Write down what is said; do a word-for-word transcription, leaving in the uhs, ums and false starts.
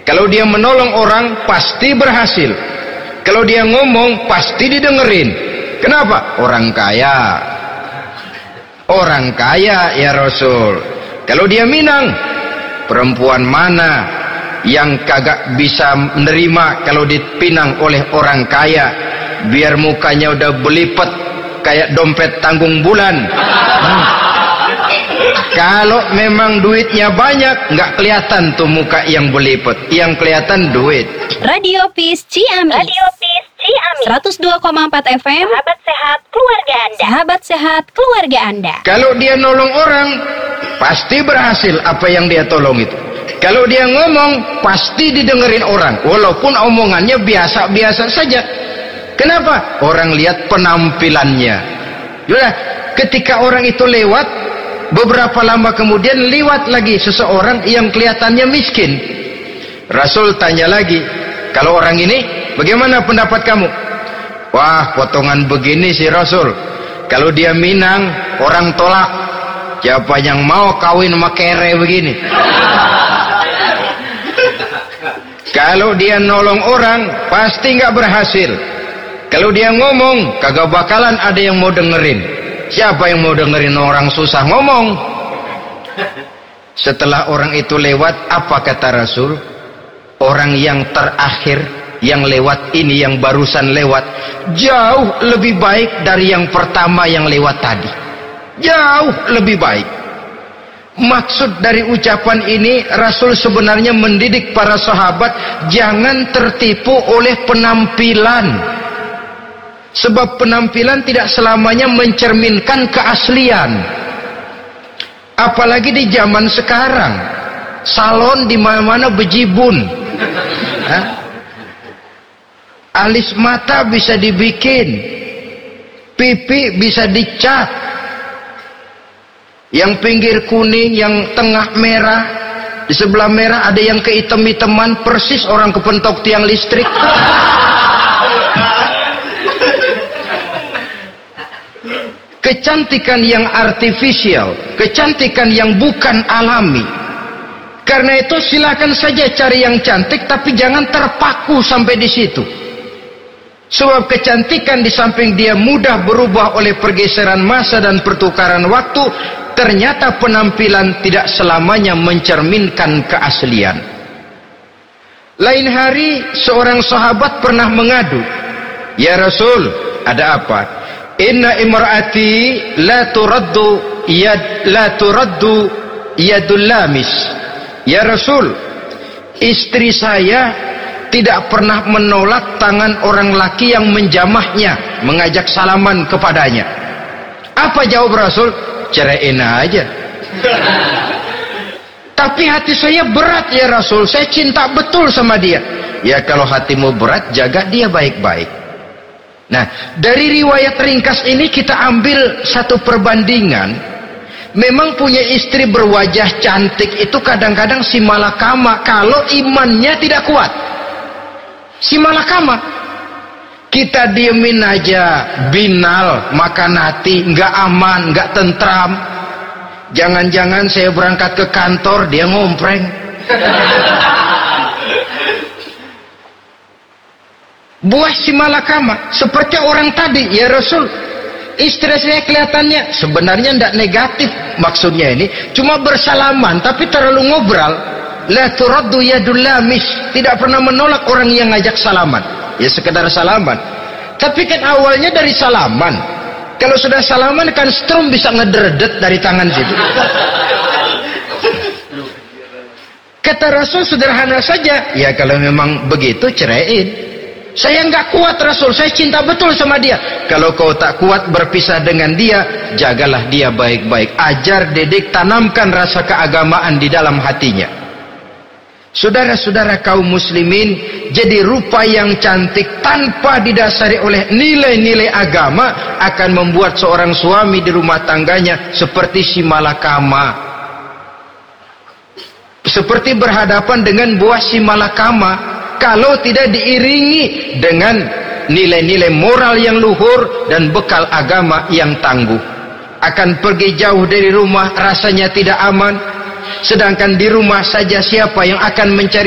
Kalau dia menolong orang pasti berhasil. Kalau dia ngomong pasti didengerin. Kenapa? Orang kaya. Orang kaya ya Rasul. Kalau dia Minang, perempuan mana yang kagak bisa menerima kalau dipinang oleh orang kaya, biar mukanya udah belipet kayak dompet tanggung bulan. hmm. Kalau memang duitnya banyak, nggak kelihatan tuh muka yang belipet, yang kelihatan duit. Radio Peace Ciamis. Radio Peace Ciamis. seratus dua koma empat F M. Sahabat sehat keluarga Anda. Sahabat sehat keluarga Anda. Kalau dia nolong orang, pasti berhasil apa yang dia tolong itu. Kalau dia ngomong, pasti didengerin orang, walaupun omongannya biasa-biasa saja. Kenapa? Orang lihat penampilannya. Sudah, ketika orang itu lewat, beberapa lama kemudian lewat lagi seseorang yang kelihatannya miskin. Rasul tanya lagi, kalau orang ini, bagaimana pendapat kamu? Wah, potongan begini sih Rasul. Kalau dia Minang, orang tolak. Siapa yang mau kawin sama kere begini? Kalau dia nolong orang, pasti nggak berhasil. Kalau dia ngomong, kagak bakalan ada yang mau dengerin. Siapa yang mau dengerin orang susah ngomong? Setelah orang itu lewat, apa kata Rasul? Orang yang terakhir, yang lewat ini, yang barusan lewat, jauh lebih baik dari yang pertama yang lewat tadi. Jauh lebih baik. Maksud dari ucapan ini, Rasul sebenarnya mendidik para sahabat jangan tertipu oleh penampilan. Sebab penampilan tidak selamanya mencerminkan keaslian. Apalagi di zaman sekarang, salon di mana-mana bejibun. Hah? Alis mata bisa dibikin, pipi bisa dicat. Yang pinggir kuning, yang tengah merah, di sebelah merah ada yang kehitam-hitaman, persis orang kepentok tiang listrik. Kecantikan yang artifisial, kecantikan yang bukan alami. Karena itu silakan saja cari yang cantik, tapi jangan terpaku sampai di situ. Sebab kecantikan di samping dia mudah berubah oleh pergeseran masa dan pertukaran waktu, ternyata penampilan tidak selamanya mencerminkan keaslian. Lain hari seorang sahabat pernah mengadu, "Ya Rasul, ada apa? Inna imra'ati la turaddu yad la turaddu yadul lamis." Ya Rasul, istri saya tidak pernah menolak tangan orang laki yang menjamahnya, mengajak salaman kepadanya. Apa jawab Rasul? Ceraiin aja. Tapi hati saya berat ya Rasul, saya cinta betul sama dia. Ya kalau hatimu berat, jaga dia baik-baik. Nah, dari riwayat ringkas ini kita ambil satu perbandingan. Memang punya istri berwajah cantik itu kadang-kadang si malakama kalau imannya tidak kuat. Si malakama, kita diemin aja, binal, makan hati, nggak aman, nggak tentram. Jangan-jangan saya berangkat ke kantor, dia ngompreng. Buah si malakama, seperti orang tadi, ya Rasul, istri saya kelihatannya sebenarnya tidak negatif maksudnya ini, cuma bersalaman, tapi terlalu ngobrol. La turaddu yadul lamis, tidak pernah menolak orang yang ngajak salaman. Ya sekedar salaman. Tapi kan awalnya dari salaman. Kalau sudah salaman kan strum bisa ngederdet dari tangan situ. Kata Rasul sederhana saja, ya kalau memang begitu ceraiin. Saya nggak kuat Rasul, saya cinta betul sama dia. Kalau kau tak kuat berpisah dengan dia, jagalah dia baik-baik. Ajar, didik, tanamkan rasa keagamaan di dalam hatinya. Saudara-saudara kaum muslimin, jadi rupa yang cantik tanpa didasari oleh nilai-nilai agama akan membuat seorang suami di rumah tangganya seperti si malakama. Seperti berhadapan dengan buah si malakama, kalau tidak diiringi dengan nilai-nilai moral yang luhur dan bekal agama yang tangguh. Akan pergi jauh dari rumah rasanya tidak aman. Sedangkan di rumah saja siapa yang akan mencari